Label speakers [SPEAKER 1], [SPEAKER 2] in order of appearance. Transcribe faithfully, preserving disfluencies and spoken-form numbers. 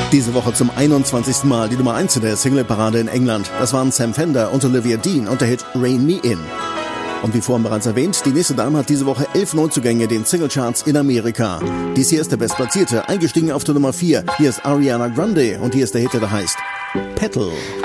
[SPEAKER 1] Diese Woche zum einundzwanzigsten Mal die Nummer eins in der Singleparade in England. Das waren Sam Fender und Olivia Dean und der Hit Rein Me In. Und wie vorhin bereits erwähnt, die nächste Dame hat diese Woche elf Neuzugänge den Singlecharts in Amerika. Dies hier ist der Bestplatzierte, eingestiegen auf der Nummer vier. Hier ist Ariana Grande und hier ist der Hit, der da heißt Petal.